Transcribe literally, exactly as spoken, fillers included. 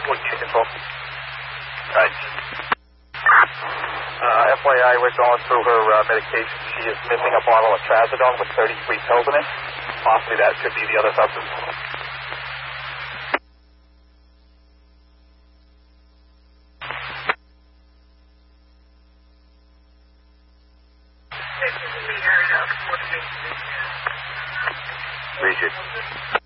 What chicken for? Right. Uh, F Y I, we're going through her uh, medication. She is missing a bottle of trazodone with thirty-three pills in it. Possibly that could be the other substance. Richard.